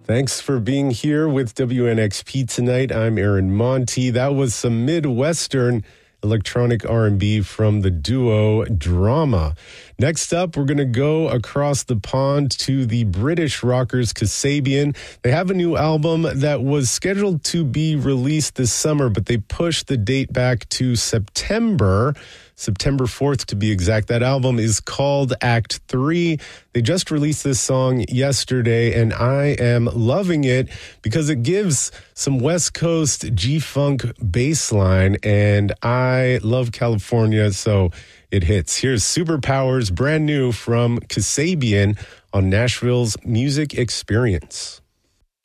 Thanks for being here with WNXP tonight. I'm Aaron Monty. That was some Midwestern electronic R&B from the duo Drama. Next up, we're going to go across the pond to the British rockers Kasabian. They have a new album that was scheduled to be released this summer, but they pushed the date back to September 4th to be exact. That album is called Act 3. They just released this song yesterday, and I am loving it because it gives some West Coast G-Funk bass line, and I love California, so it hits. Here's Superpowers, brand new from Kasabian on Nashville's Music Experience.